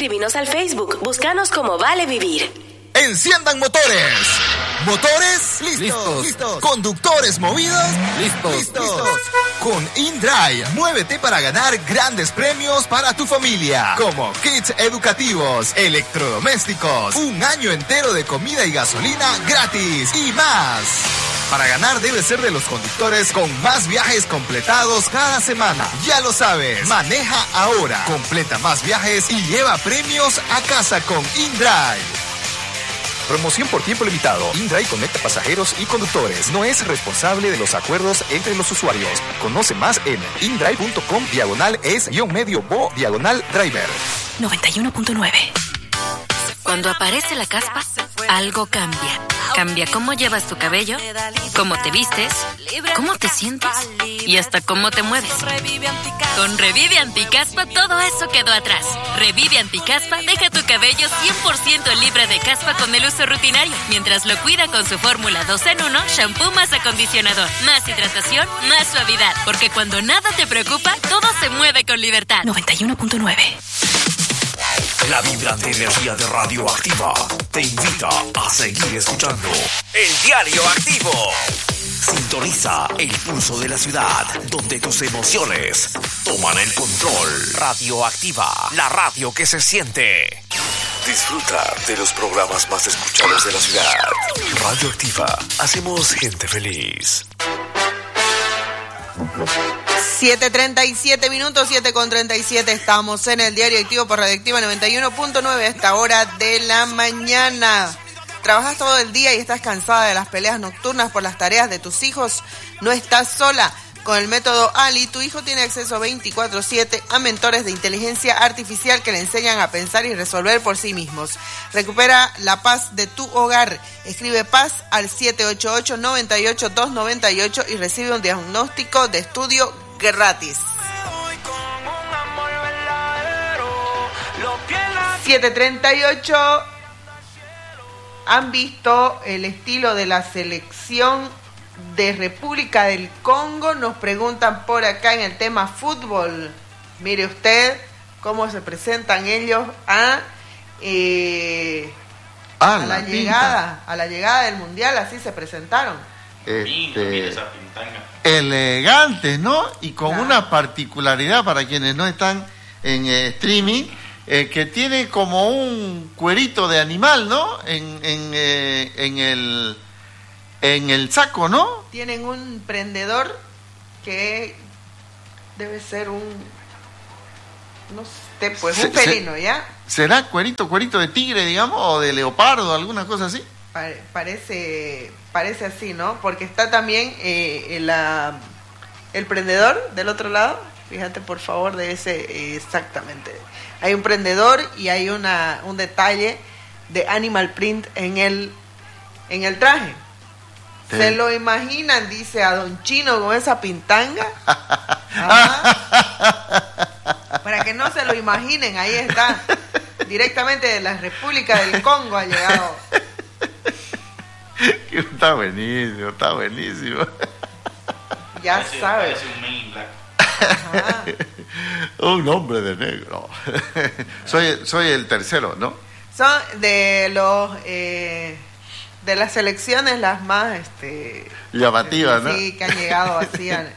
Escríbenos al Facebook. Búscanos como Vale Vivir. ¡Enciendan motores! ¿Motores? ¡Listos! ¿Conductores movidos? ¡Listos! Con InDrive, muévete para ganar grandes premios para tu familia, como kits educativos, electrodomésticos, un año entero de comida y gasolina gratis y más. Para ganar debes ser de los conductores con más viajes completados cada semana. Ya lo sabes, maneja ahora, completa más viajes y lleva premios a casa con InDrive. Promoción por tiempo limitado. InDrive conecta pasajeros y conductores. No es responsable de los acuerdos entre los usuarios. Conoce más en indrive.com/es-medio-bo/driver. 91.9. Cuando aparece la caspa, algo cambia. Cambia cómo llevas tu cabello, cómo te vistes, cómo te sientes y hasta cómo te mueves. Con Revive Anticaspa todo eso quedó atrás. Revive Anticaspa deja tu cabello 100% libre de caspa con el uso rutinario, mientras lo cuida con su fórmula 2 en 1, shampoo más acondicionador, más hidratación, más suavidad. Porque cuando nada te preocupa, todo se mueve con libertad. 91.9. La vibrante energía de Radioactiva te invita a seguir escuchando El Diario Activo. Sintoniza el pulso de la ciudad, donde tus emociones toman el control. Radioactiva, la radio que se siente. Disfruta de los programas más escuchados de la ciudad. Radioactiva, hacemos gente feliz. 7:37 minutos, 7:37, estamos en el Diario Activo por Radioactiva 91.9 a esta hora de la mañana. ¿Trabajas todo el día y estás cansada de las peleas nocturnas por las tareas de tus hijos? No estás sola. Con el método Ali, tu hijo tiene acceso 24/7 a mentores de inteligencia artificial que le enseñan a pensar y resolver por sí mismos. Recupera la paz de tu hogar. Escribe paz al 788-98-298 y recibe un diagnóstico de estudio gratis. 7:38. ¿Han visto el estilo de la selección de República del Congo? Nos preguntan por acá en el tema fútbol. Mire usted cómo se presentan ellos a la llegada del mundial. Así se presentaron. Elegantes, ¿no? Y con una particularidad para quienes no están en streaming, que tiene como un cuerito de animal, ¿no? En el saco, ¿no? Tienen un prendedor que debe ser un felino, ¿ya? ¿Será cuerito de tigre, digamos, o de leopardo, alguna cosa así? Parece así, ¿no? Porque está también el prendedor del otro lado. Fíjate, por favor, de ese exactamente. Hay un prendedor y hay un detalle de animal print en el traje. Sí. ¿Se lo imaginan? Dice a Don Chino con esa pintanga. Para que no se lo imaginen, ahí está. Directamente de la República del Congo ha llegado. Está buenísimo. Ya sabes. Un hombre de negro. Soy el tercero, ¿no? Son de los de las selecciones las más llamativas, ¿no? Sí, que han llegado así al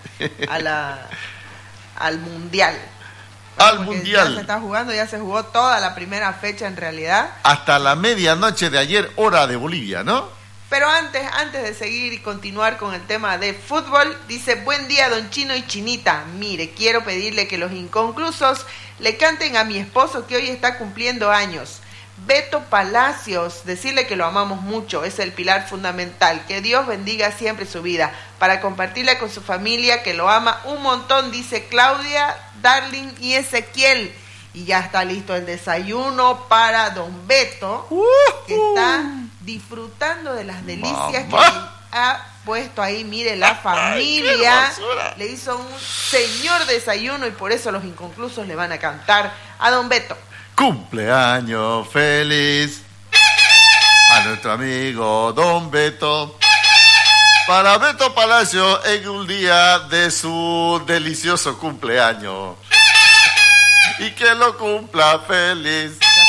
mundial. Al Porque mundial. Ya se está jugando, ya se jugó toda la primera fecha en realidad. Hasta la medianoche de ayer, hora de Bolivia, ¿no? Pero antes de seguir y continuar con el tema de fútbol, dice: buen día, Don Chino y Chinita. Mire, quiero pedirle que los inconclusos le canten a mi esposo que hoy está cumpliendo años. Beto Palacios, decirle que lo amamos mucho, es el pilar fundamental. Que Dios bendiga siempre su vida, para compartirla con su familia que lo ama un montón, dice Claudia, Darling y Ezequiel. Y ya está listo el desayuno para Don Beto, que está disfrutando de las delicias que ha puesto ahí. Mire, la familia le hizo un señor desayuno y por eso los inconclusos le van a cantar a Don Beto. Cumpleaños feliz a nuestro amigo Don Beto. Para Beto Palacio en un día de su delicioso cumpleaños. Y que lo cumpla feliz.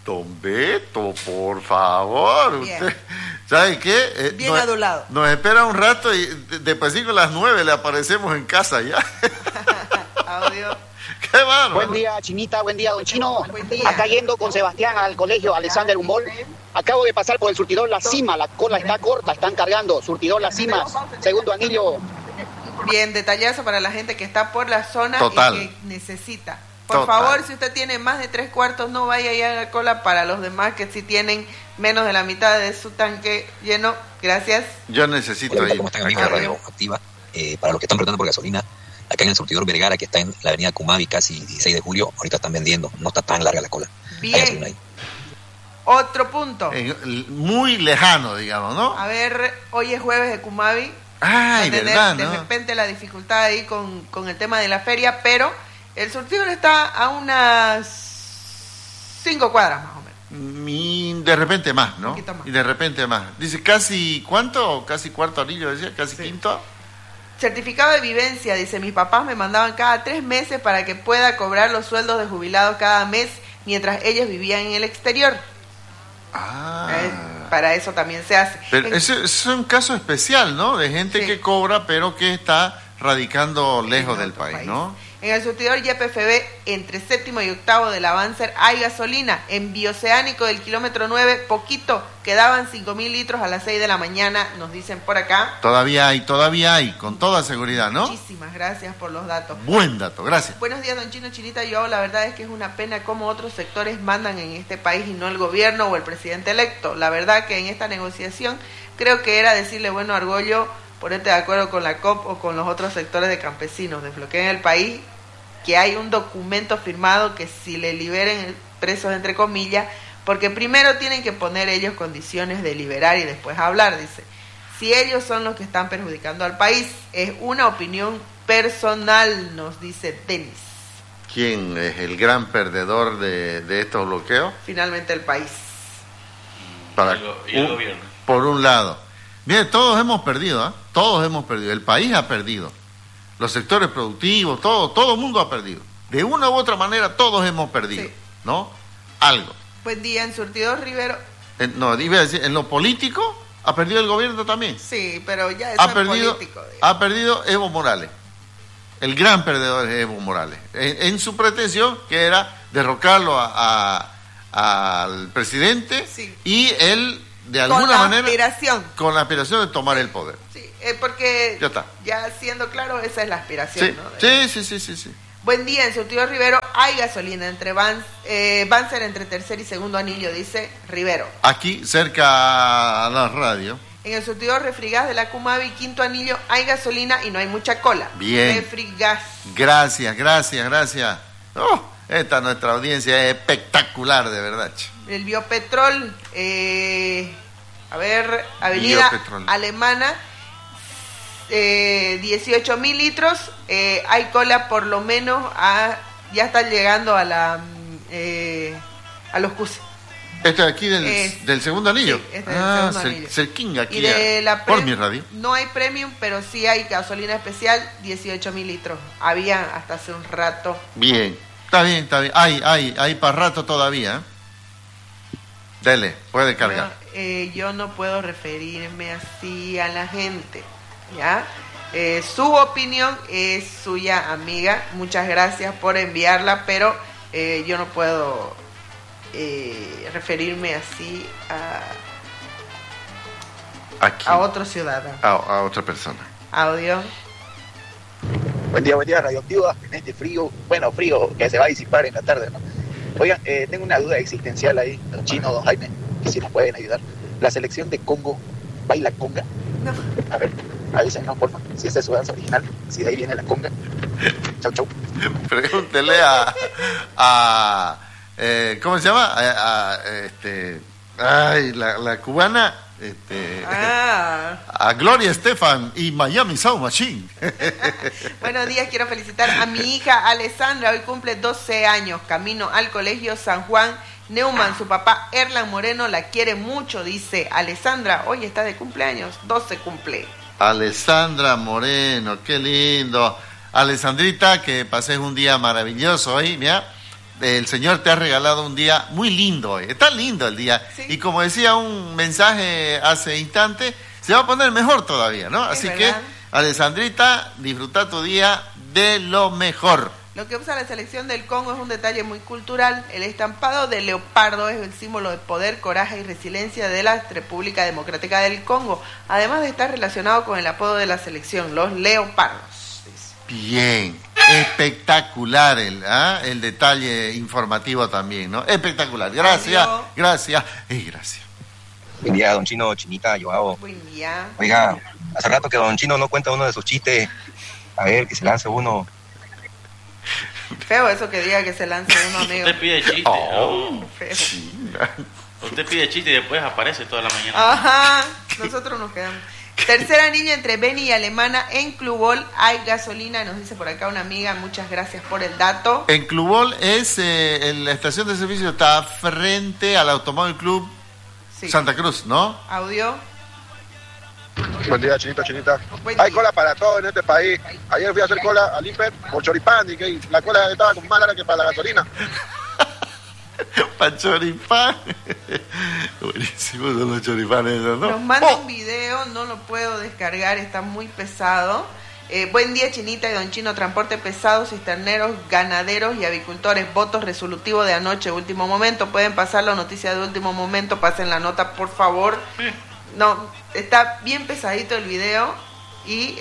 Don Beto, por favor, Bien. usted, ¿sabe qué? Bien adulado. Nos espera un rato y después a las 9 le aparecemos en casa ya. Audio. ¡Qué bárbaro! Buen día, Chinita, buen día, don Chino. Buen día. Acá yendo con Sebastián al colegio Alexander Humboldt. Acabo de pasar por el surtidor La Cima, la cola está corta, están cargando. Surtidor La Cima, segundo anillo. Bien, detallazo para la gente que está por la zona Total. y que necesita. Por Total. favor, si usted tiene más de 3/4, no vaya ya a la cola. Para los demás que sí tienen menos de la mitad de su tanque lleno, gracias. Yo necesito Hola, ir. ¿cómo están, amigos de Radio Activa? Para los que están preguntando por gasolina, acá en el surtidor Vergara, que está en la avenida Cumavi, casi 16 de julio, ahorita están vendiendo, no está tan larga la cola. Hay gasolina Bien, ahí. otro punto. Muy lejano, digamos, ¿no? A ver, hoy es jueves de Cumavi. Ay, Va a tener verdad, de ¿no? repente la dificultad ahí con el tema de la feria, pero el surtidor está a unas 5 cuadras más o menos. Y de repente más, ¿no? Un poquito más. Y de repente más. Dice, ¿casi cuánto? ¿Casi cuarto anillo? Decía, ¿casi Sí. quinto? Certificado de vivencia, dice, mis papás me mandaban cada 3 meses para que pueda cobrar los sueldos de jubilados cada mes mientras ellos vivían en el exterior. Ah. Para eso también se hace. Pero ese es un caso especial, ¿no? De gente Sí. que cobra, pero que está radicando lejos En del otro país, ¿no? En el surtidor YPFB, entre 7º y 8º del Avancer, hay gasolina. En Bioceánico del kilómetro 9, poquito, quedaban 5.000 litros a las 6 de la mañana, nos dicen por acá. Todavía hay, con toda seguridad, ¿no? Muchísimas gracias por los datos. Buen dato, gracias. Buenos días, don Chino, Chinita. Yo la verdad es que es una pena cómo otros sectores mandan en este país y no el gobierno o el presidente electo. La verdad que en esta negociación creo que era decirle, bueno, Argollo, ponete de acuerdo con la COP o con los otros sectores de campesinos, desbloqueen el país, que hay un documento firmado que si le liberen presos, entre comillas, porque primero tienen que poner ellos condiciones de liberar y después hablar, dice. Si ellos son los que están perjudicando al país, es una opinión personal, nos dice Denis. ¿Quién es el gran perdedor de estos bloqueos? Finalmente el país. Y el gobierno. Por un lado. Mire, todos hemos perdido, ¿ah? Todos hemos perdido. El país ha perdido. Los sectores productivos, todo el mundo ha perdido. De una u otra manera, todos hemos perdido, Sí. ¿no? Algo. Buen día, en Surtidor Rivero. No, iba a decir, en lo político, ha perdido el gobierno también. Sí, pero ya eso es político. Digamos. Ha perdido Evo Morales. El gran perdedor es Evo Morales. En su pretensión, que era derrocarlo al presidente, Sí. y él, de Con alguna la manera, aspiración. con la aspiración de tomar el poder. Sí, porque Ya está. ya siendo claro, esa es la aspiración, Sí, ¿no? sí. Buen día, en Surtidor Rivero hay gasolina entre Banzer entre tercer y segundo anillo, dice Rivero. Aquí, cerca a la radio. En el Surtidor Refrigas de la Cumavi, quinto anillo, hay gasolina y no hay mucha cola. Bien. Refrigas. Gracias. Oh, esta nuestra audiencia es espectacular, de verdad. che. El Biopetrol, Avenida Biopetrol. Alemana, 18.000 litros, hay cola por lo menos ya están llegando a los CUSE. Esto de aquí Es- del segundo anillo. Sí, este es del segundo anillo. Cerquín aquí, Y de la por mi radio. no hay premium, pero sí hay gasolina especial, 18.000 litros. Había hasta hace un rato. Bien, está bien. Hay para rato todavía. Dele, puede cargar. Bueno, yo no puedo referirme así a la gente, ¿ya? Su opinión es suya, amiga. Muchas gracias por enviarla, pero yo no puedo referirme así Aquí, a otro ciudadano. a otra persona. Audio. Buen día, radioactiva, en este frío que se va a disipar en la tarde, ¿no? Oigan, tengo una duda existencial ahí, don Chino, don Jaime, que si nos pueden ayudar. La selección de Congo baila conga. No. A ver, avísenos, por favor, si esa es su danza original, si de ahí viene la conga. Chau. Pregúntele ¿cómo se llama? La cubana, a Gloria Estefan y Miami Sound Machine. Buenos días, quiero felicitar a mi hija Alessandra, hoy cumple 12 años, camino al colegio San Juan Neumann, su papá Erlan Moreno la quiere mucho, dice Alessandra, hoy está de cumpleaños, 12 cumple. Alessandra Moreno, qué lindo. Alessandrita, que pases un día maravilloso hoy, mira. el Señor te ha regalado un día muy lindo hoy. Está lindo el día. Sí. Y como decía un mensaje hace instante, se va a poner mejor todavía, ¿no? Así que, Alessandrita, disfruta tu día de lo mejor. Lo que usa la selección del Congo es un detalle muy cultural. El estampado de leopardo es el símbolo de poder, coraje y resiliencia de la República Democrática del Congo, además de estar relacionado con el apodo de la selección, los leopardos. Bien, espectacular el detalle informativo también, ¿no? Espectacular, gracias. Gracias. Buen día, don Chino, Chinita, Joao. Buen día. Oiga, hace rato que don Chino no cuenta uno de sus chistes. A ver, que se lance uno. Feo eso que diga que se lance uno, amigo. Usted pide chiste. Feo. Usted pide chiste y después aparece toda la mañana. Ajá, nosotros nos quedamos. Tercera niña entre Beni y Alemana en Clubol. Hay gasolina, nos dice por acá una amiga. Muchas gracias por el dato. En Clubol es la estación de servicio, está frente al Automóvil Club Santa Cruz, ¿no? Audio. Buen día, Chinita. Hay cola para todo en este país. Ayer fui a hacer cola al IPEP por choripán y que la cola estaba como más larga que para la gasolina. Para choripán. Buenísimo son los choripanes, ¿no? Nos manda un video, no lo puedo descargar, está muy pesado. Buen día, Chinita y don Chino. Transporte pesado, cisterneros, ganaderos y avicultores. Votos resolutivos de anoche, último momento. Pueden pasar la noticia de último momento, pasen la nota, por favor. No, está bien pesadito el video y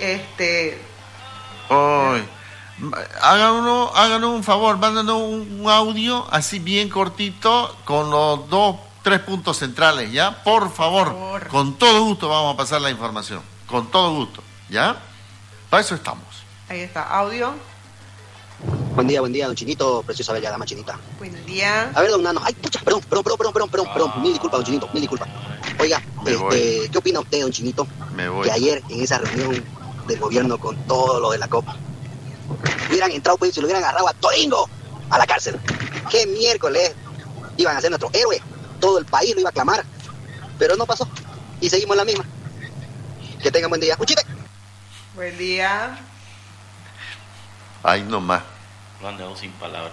háganos un favor, mándanos un audio así bien cortito con los 3 puntos centrales, ¿ya? Por favor, con todo gusto vamos a pasar la información, con todo gusto, ¿ya? Para eso estamos. Ahí está, audio. Buen día, don Chinito, preciosa bella dama Chinita. Buen día. A ver, don Nano, ay, pucha, perdón, mil disculpas, don Chinito, mil disculpas. Oiga, ¿qué opina usted, don Chinito? Que ayer en esa reunión del gobierno con todo lo de la Copa hubieran entrado, pues, y lo hubieran agarrado a Toringo a la cárcel. ¿Qué miércoles iban a ser nuestro héroe? Todo el país lo iba a aclamar, pero no pasó y seguimos en la misma. Que tengan buen día. ¡Uchite! Buen día. Ay, no más. Lo han dejado sin palabras.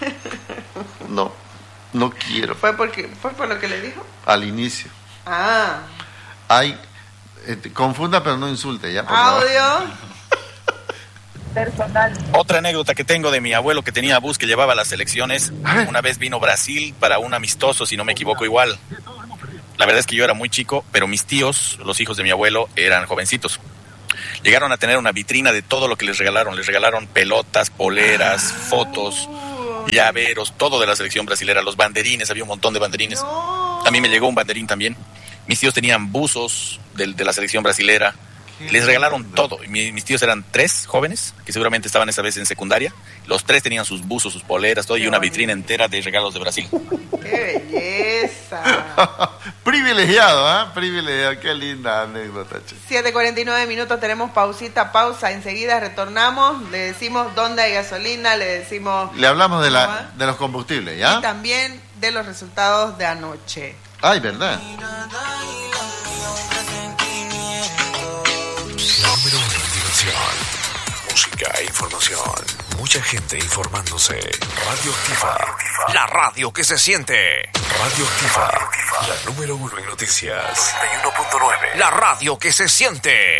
No quiero. ¿Fue por lo que le dijo? Al inicio. Ah. Ay, confunda pero no insulte, ¿ya? Audio. Personal. Otra anécdota que tengo de mi abuelo que tenía bus que llevaba las elecciones. Una vez vino Brasil para un amistoso, si no me equivoco, igual. La verdad es que yo era muy chico, pero mis tíos, los hijos de mi abuelo, eran jovencitos. Llegaron a tener una vitrina de todo lo que les regalaron. Les regalaron pelotas, poleras, fotos, llaveros, todo de la selección brasilera. Los banderines, había un montón de banderines. A mí me llegó un banderín también. Mis tíos tenían buzos de la selección brasilera. Les regalaron todo. Mis tíos eran 3 jóvenes, que seguramente estaban esa vez en secundaria. Los 3 tenían sus buzos, sus poleras, todo, y una vitrina entera de regalos de Brasil. ¡Qué belleza! Privilegiado, Privilegiado. Qué linda anécdota, che. 7:49 minutos, tenemos pausa. Enseguida retornamos, le decimos dónde hay gasolina, le decimos... Le hablamos de los combustibles, ¿ya? Y también de los resultados de anoche. Ay, ¿verdad? La número 1 en diversión, música e información. Mucha gente informándose. Radio Activa. La radio que se siente. Radio Activa. La número 1 en noticias. 91.9. La radio que se siente.